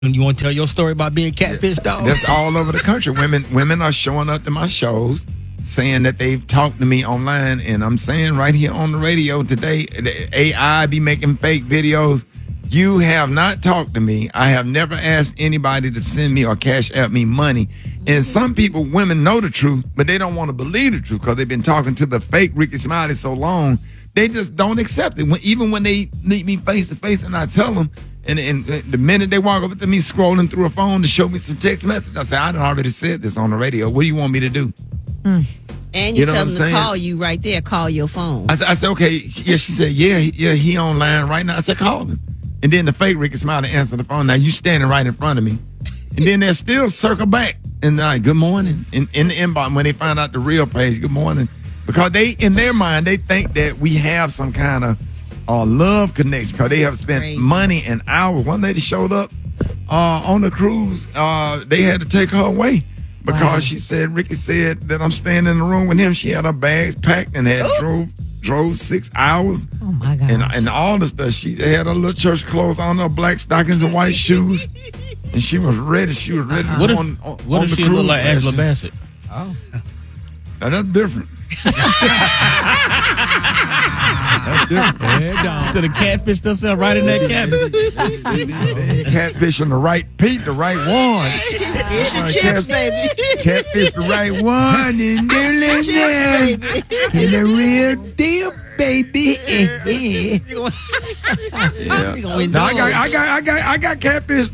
You want to tell your story about being catfished, dog? That's all over the country. Women are showing up to my shows saying that they've talked to me online, and I'm saying right here on the radio today, the AI be making fake videos. You have not talked to me. I have never asked anybody to send me or cash out me money. And some people, women, know the truth, but they don't want to believe the truth because they've been talking to the fake Ricky Smiley so long. They just don't accept it. Even when they meet me face to face and I tell them, and the minute they walk up to me scrolling through a phone to show me some text message, I say, I done already said this on the radio. What do you want me to do? And you tell them to call you right there. Call your phone. I said, okay. Yeah, she said, yeah, he online right now. I said, call him. And then the fake Ricky Smiley answered the phone. Now you standing right in front of me. And then they'll still circle back. And they're like, good morning. In the inbox, when they find out the real page, good morning. Because in their mind, they think that we have some kind of love connection because they have spent money and hours. One lady showed up on the cruise. They had to take her away because she said, Ricky said that I'm staying in the room with him. She had her bags packed and had drove 6 hours. Oh my God. And all the stuff. She had her little church clothes on, her black stockings and white shoes. And she was ready. She was ready to go on the cruise. What if she look like Angela Bassett? Oh. Now that's different. That's different. Could have catfished herself right in that cabin. Catfishing the right Pete, the right one. It's your chips, baby. Catfish the right one. And the real deal, baby. Now, I got catfished.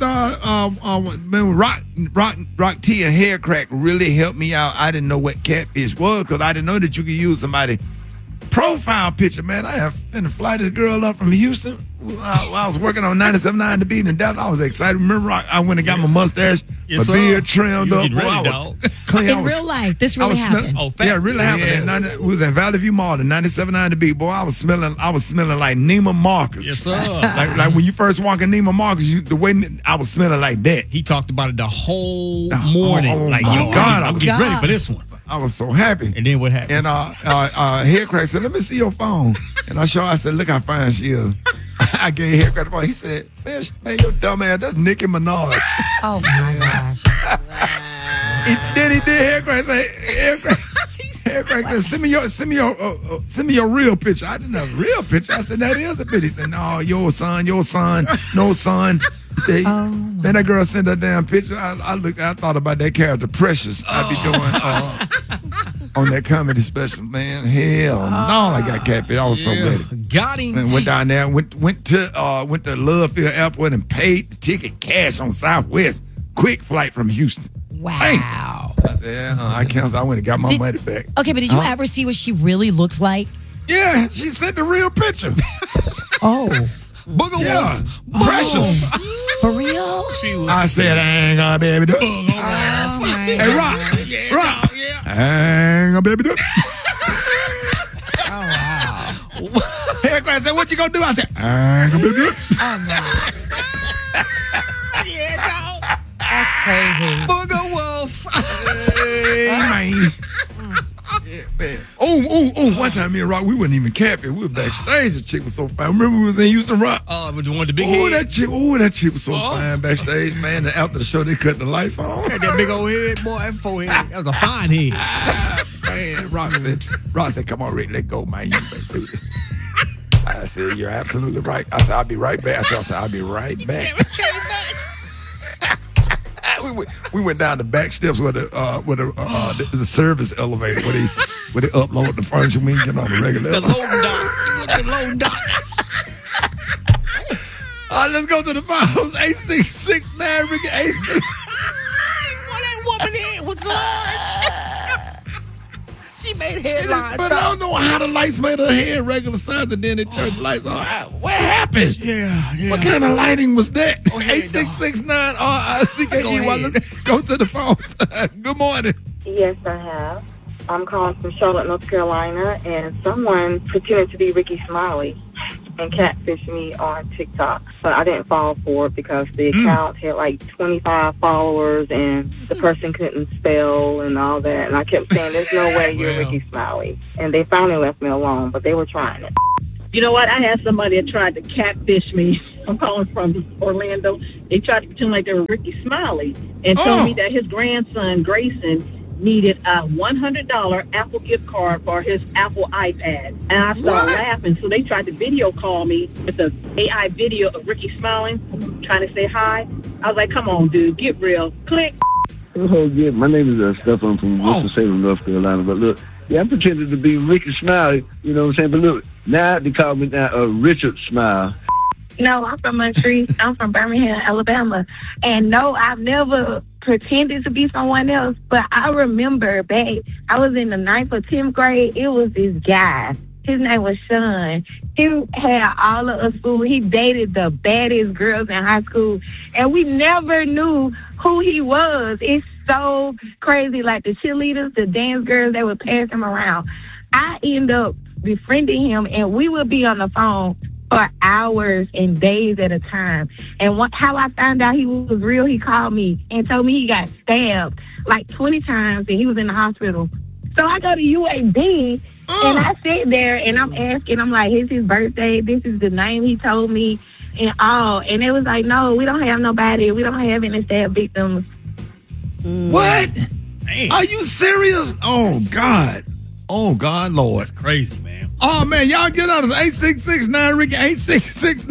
Rock T and Hair Crack really helped me out. I didn't know what catfish was because I didn't know that you could use somebody's profile picture, man. I have been to fly this girl up from Houston while I was working on 97.9 The Beat in Dallas. I was excited. Remember, I went and got my mustache, my beard trimmed up. In real life, this really happened. Yeah, it really happened. It was in Valley View Mall in 97.9 The Beat. Boy, I was smelling like Neiman Marcus. Yes, sir. like when you first walk in Neiman Marcus, the way I was smelling like that. He talked about it the whole morning. Oh like, my God, I'm getting ready for this one. I was so happy. And then what happened? And Hair Crack said, let me see your phone. And I said, look how fine she is. I gave Hair Crack the phone. He said, man, your dumb ass, that's Nicki Minaj. Oh my gosh. Then he did. Hair Crack say, Hair Crack said, send me your real picture. I didn't have a real picture. I said, that is a picture. He said, no, your son, no son. See, man, that girl sent that damn picture. I thought about that character, Precious. I'd be doing on that comedy special, man. Hell no, I got catfish. I was so ready. Got him. And went down there, went to Love Field Airport and paid the ticket cash on Southwest. Quick flight from Houston. Wow. Yeah, I canceled. I went and got my money back. Okay, but did you ever see what she really looked like? Yeah, she sent the real picture. Oh. Booger Wolf. Precious. For real? I said, I ain't gonna be able to do it. Hey, Rock. I ain't gonna be able to do it. Oh, wow. Hair Crack said, what you gonna do? I said, I ain't gonna be able to do it. Oh, no. Yeah, dog. That's crazy. Booger Wolf. Hey, man. Yeah, man. Oh, one time me and Rock, we wasn't even capping. We were backstage. The chick was so fine. Remember we was in Houston, Rock? With the one with the big head? That chick was so fine backstage, man. And after the show, they cut the lights on. Had that big old head, boy, that forehead. That was a fine head. Man, Rock said, come on, Rick, let go, man. You better do this. I said, you're absolutely right. I said, I'll be right back. I said, I'll be right back. We went down the back steps with the service elevator where they upload the furniture when you get on the regular. The loading dock. Let's go to the phones. 8669 Ricky 86. What that woman head was large. She made headlines. But I don't know how the lights made her hair regular size, and then they turned the lights on. What happened? Yeah. What kind of lighting was that? 8669 RICKE. Let's go to the phone. Good morning. Yes, I have. I'm calling from Charlotte, North Carolina, and someone pretended to be Ricky Smiley and catfished me on TikTok. But I didn't fall for it because the account had like 25 followers and the person couldn't spell and all that. And I kept saying, there's no way you're Ricky Smiley. And they finally left me alone, but they were trying it. You know what? I had somebody that tried to catfish me I'm calling from Orlando. They tried to pretend like they were Ricky Smiley and told me that his grandson, Grayson, needed a $100 Apple gift card for his Apple iPad. And I started laughing. So they tried to video call me with an AI video of Ricky smiling, trying to say hi. I was like, come on, dude, get real. Click. Oh, yeah. My name is Stefan from Winston-Salem, North Carolina. But look, I pretended to be Ricky Smiley, you know what I'm saying? But look, now they call me now Richard Smile. No, I'm from Montreal. I'm from Birmingham, Alabama. And no, I've never pretended to be someone else. But I remember back, I was in the 9th or 10th grade. It was this guy. His name was Sean. He had all of us school. He dated the baddest girls in high school. And we never knew who he was. It's so crazy. Like the cheerleaders, the dance girls, they would pass him around. I end up befriending him, and we would be on the phone for hours and days at a time. And how I found out he was real, he called me and told me he got stabbed like 20 times and he was in the hospital. So I go to UAB and I sit there and I'm asking, I'm like, it's his birthday, this is the name he told me and all. And it was like, no, we don't have nobody. We don't have any stab victims. What? Man. Are you serious? Oh, God. Oh, God, Lord. That's crazy, man. Oh, man, y'all get out of 866-9 Ricky, 866